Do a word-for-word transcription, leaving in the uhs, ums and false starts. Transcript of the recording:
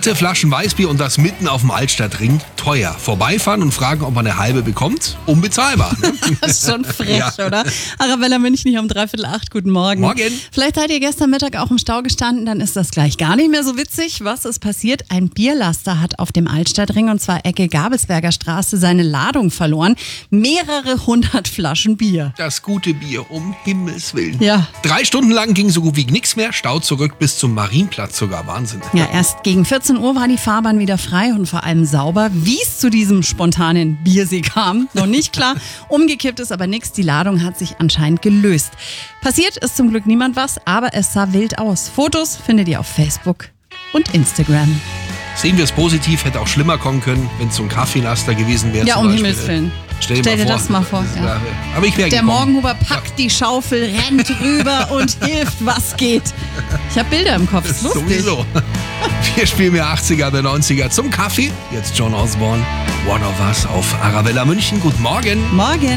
Achte Flaschen Weißbier und das mitten auf dem Altstadtring. Teuer. Vorbeifahren und fragen, ob man eine halbe bekommt. Unbezahlbar. Ne? Das ist schon frech, Ja. oder? Arabella München hier um dreiviertel acht. Guten Morgen. Morgen. Vielleicht seid ihr gestern Mittag auch im Stau gestanden, dann ist das gleich gar nicht mehr so witzig. Was ist passiert? Ein Bierlaster hat auf dem Altstadtring, und zwar Ecke Gabelsberger Straße, seine Ladung verloren. Mehrere hundert Flaschen Bier. Das gute Bier, um Himmels Willen. Ja. Drei Stunden lang ging so gut wie nichts mehr. Stau zurück bis zum Marienplatz sogar. Wahnsinn. Ja, erst gegen vierzehn Uhr war die Fahrbahn wieder frei und vor allem sauber. Wie es zu diesem spontanen Biersee kam, noch nicht klar. Umgekippt ist aber nichts. Die Ladung hat sich anscheinend gelöst. Passiert ist zum Glück niemand was, aber es sah wild aus. Fotos findet ihr auf Facebook und Instagram. Sehen wir es positiv, hätte auch schlimmer kommen können, wenn es so ein Kaffeelaster gewesen wäre. Ja, zum um Beispiel. Himmels Willen. Stell dir, Stell mal dir vor. das mal vor. Das, Ja. Aber ich wäre Der gekommen. Morgenhuber packt die Schaufel, rennt rüber und hilft, was geht. Ich habe Bilder im Kopf. Ist lustig. Sowieso. Wir spielen mehr achtziger, der neunziger zum Kaffee. Jetzt John Osborne, One of Us auf Arabella München. Guten Morgen. Morgen.